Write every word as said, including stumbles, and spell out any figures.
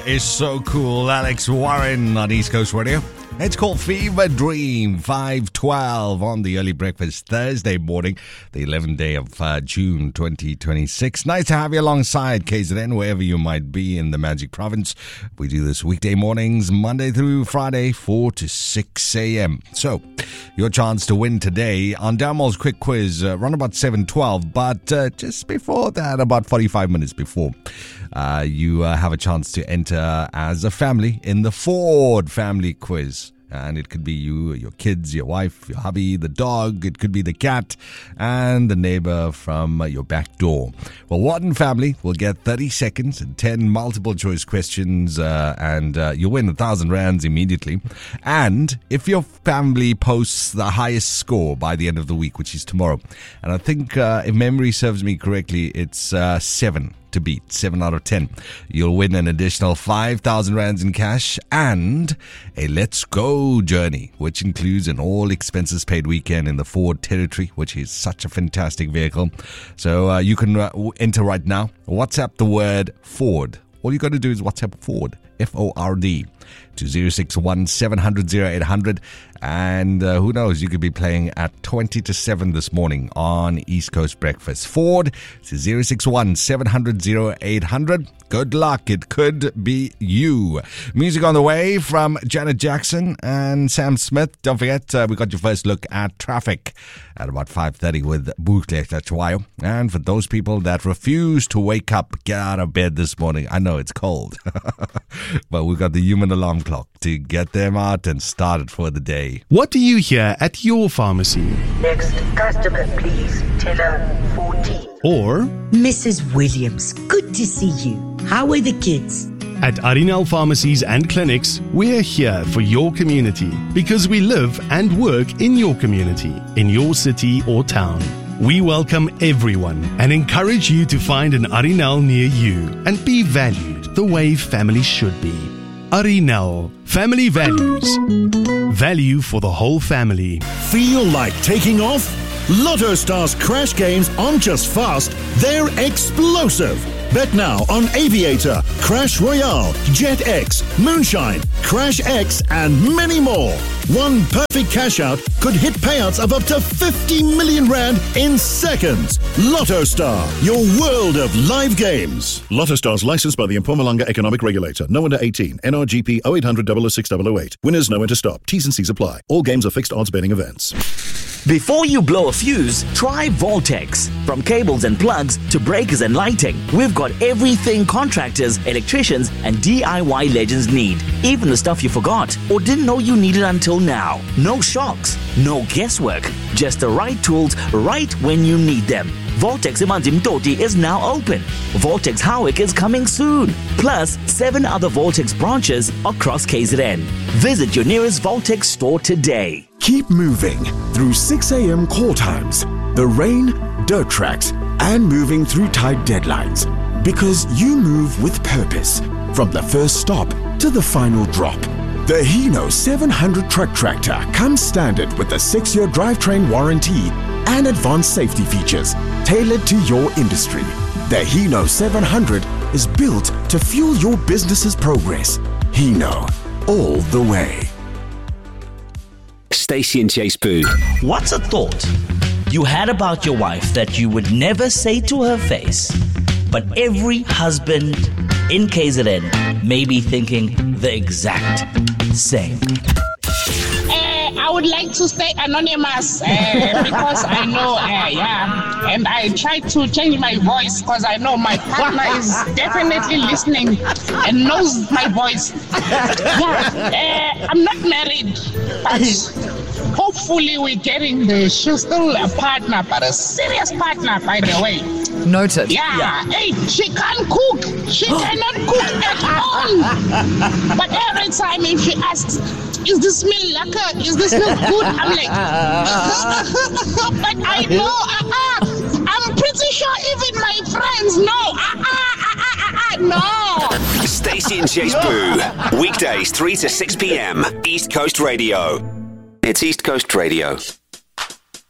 is so cool. Alex Warren on East Coast Radio. It's called Fever Dream, five twelve on the Early Breakfast Thursday morning, the eleventh day of uh, June twenty twenty-six. Nice to have you alongside K Z N, wherever you might be in the Magic Province. We do this weekday mornings, Monday through Friday, four to six a.m. So, your chance to win today on Damo's quick quiz, uh, around about seven twelve, but uh, just before that, about forty-five minutes before, uh, you uh, have a chance to enter as a family in the Ford Family Quiz. And it could be you, your kids, your wife, your hubby, the dog. It could be the cat and the neighbor from your back door. Well, Warden family will get thirty seconds and ten multiple choice questions, uh, and uh, you'll win a thousand rands immediately. And if your family posts the highest score by the end of the week, which is tomorrow, and I think uh, if memory serves me correctly, it's uh, seven. To beat, seven out of ten. You'll win an additional five thousand rands in cash and a Let's Go journey, which includes an all expenses paid weekend in the Ford Territory, which is such a fantastic vehicle. So uh, you can uh, enter right now. WhatsApp the word Ford. All you got to do is WhatsApp Ford, F O R D, to zero six one seven hundred eight hundred. And uh, who knows, you could be playing at twenty to seven this morning on East Coast Breakfast. Ford to zero six one seven hundred eight hundred. Good luck. It could be you. Music on the way from Janet Jackson and Sam Smith. Don't forget, uh, we got your first look at traffic at about five thirty with Bootleg Tachuayo. And for those people that refuse to wake up, get out of bed this morning. I know it's cold, but we've got the human alarm clock to get them out and started for the day. What do you hear at your pharmacy? Next customer, please. Teller fourteen. Or Missus Williams, good to see you. How are the kids? At Arinal Pharmacies and Clinics, we're here for your community because we live and work in your community, in your city or town. We welcome everyone and encourage you to find an Arinal near you and be valued the way family should be. Arinal, family values. Value for the whole family. Feel like taking off? Lotto Stars Crash Games aren't just fast, they're explosive. Bet now on Aviator, Crash Royale, Jet X, Moonshine, Crash X, and many more. One perfect cash out could hit payouts of up to fifty million rand in seconds. Lotto Star, your world of live games. Lotto Stars licensed by the Mpumalanga Economic Regulator. No under eighteen. N R G P oh eight hundred, double oh six, double oh eight. Winners know when to stop. T's and C's apply. All games are fixed odds betting events. Before you blow a fuse, try Voltex. From cables and plugs to breakers and lighting, we've got everything contractors, electricians, and D I Y legends need. Even the stuff you forgot or didn't know you needed until now. No shocks, no guesswork, just the right tools right when you need them. Voltex Imanzi Mtoti is now open. Voltex Howick is coming soon. Plus, seven other Voltex branches across K Z N. Visit your nearest Voltex store today. Keep moving through six a.m. call times, the rain, dirt tracks, and moving through tight deadlines. Because you move with purpose, from the first stop to the final drop. The Hino seven hundred truck tractor comes standard with a six-year drivetrain warranty and advanced safety features tailored to your industry. The Hino seven hundred is built to fuel your business's progress. Hino, all the way. Stacey and Chase Boo. What's a thought you had about your wife that you would never say to her face, but every husband in K Z N may be thinking the exact same? Uh, I would like to stay anonymous uh, because I know, uh, yeah, and I try to change my voice because I know my partner is definitely listening and knows my voice. Yeah, uh, I'm not married, but hopefully we're getting the, she's still a partner, but a serious partner, by the way. Noted. Yeah. yeah. Hey, she can't cook. She cannot cook at all. But every time if she asks, is this meal lacquer? Is this meal good? I'm like, but I know, uh-uh. I'm pretty sure even my friends know. Uh-uh, uh-uh, uh-uh, no. Stacey and Chase Boo. Weekdays, three to six p.m. East Coast Radio. It's East Coast Radio.